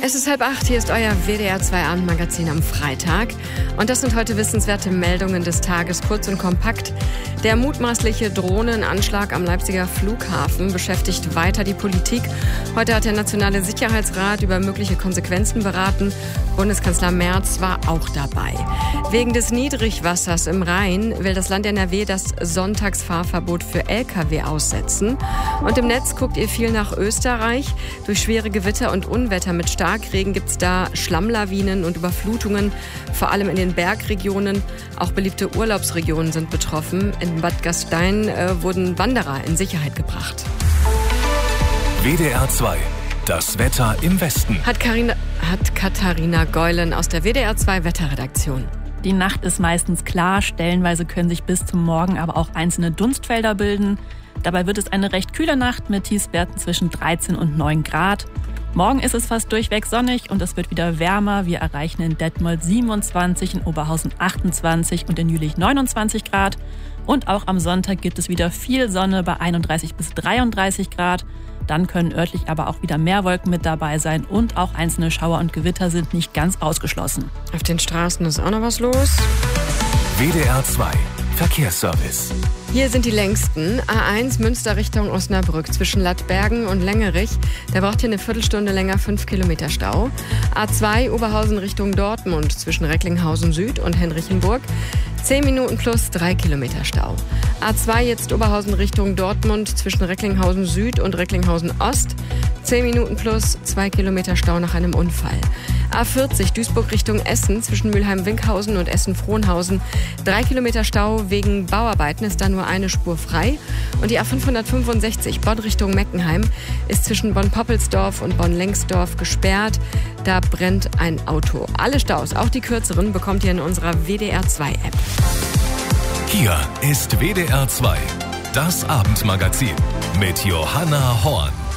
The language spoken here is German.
Es ist 7:30, hier ist euer WDR 2 Abendmagazin am Freitag. Und das sind heute wissenswerte Meldungen des Tages, kurz und kompakt. Der mutmaßliche Drohnenanschlag am Leipziger Flughafen beschäftigt weiter die Politik. Heute hat der Nationale Sicherheitsrat über mögliche Konsequenzen beraten. Bundeskanzler Merz war auch dabei. Wegen des Niedrigwassers im Rhein will das Land NRW das Sonntagsfahrverbot für Lkw aussetzen. Und im Netz guckt ihr viel nach Österreich. Durch schwere Gewitter und Unwetter mit Starkregen gibt es da Schlammlawinen und Überflutungen, vor allem in den Bergregionen. Auch beliebte Urlaubsregionen sind betroffen. In Bad Gastein wurden Wanderer in Sicherheit gebracht. WDR 2, das Wetter im Westen. Hat Katharina Geulen aus der WDR 2 Wetterredaktion. Die Nacht ist meistens klar, stellenweise können sich bis zum Morgen aber auch einzelne Dunstfelder bilden. Dabei wird es eine recht kühle Nacht mit Tiefstwerten zwischen 13 und 9 Grad. Morgen ist es fast durchweg sonnig und es wird wieder wärmer. Wir erreichen in Detmold 27, in Oberhausen 28 und in Jülich 29 Grad. Und auch am Sonntag gibt es wieder viel Sonne bei 31 bis 33 Grad. Dann können örtlich aber auch wieder mehr Wolken mit dabei sein und auch einzelne Schauer und Gewitter sind nicht ganz ausgeschlossen. Auf den Straßen ist auch noch was los. WDR 2, Verkehrsservice. Hier sind die längsten. A1 Münster Richtung Osnabrück zwischen Lattbergen und Längerich. Der braucht hier eine Viertelstunde länger, 5 Kilometer Stau. A2 Oberhausen Richtung Dortmund zwischen Recklinghausen Süd und Henrichenburg. 10 Minuten plus 3 Kilometer Stau. A2 jetzt Oberhausen Richtung Dortmund zwischen Recklinghausen Süd und Recklinghausen Ost. 10 Minuten plus 2 Kilometer Stau nach einem Unfall. A40 Duisburg Richtung Essen zwischen Mülheim-Winkhausen und Essen-Frohnhausen. 3 Kilometer Stau wegen Bauarbeiten, ist da nur eine Spur frei. Und die A565 Bonn Richtung Meckenheim ist zwischen Bonn-Poppelsdorf und Bonn-Lengsdorf gesperrt. Da brennt ein Auto. Alle Staus, auch die kürzeren, bekommt ihr in unserer WDR 2 App. Hier ist WDR 2, das Abendmagazin mit Johanna Horn.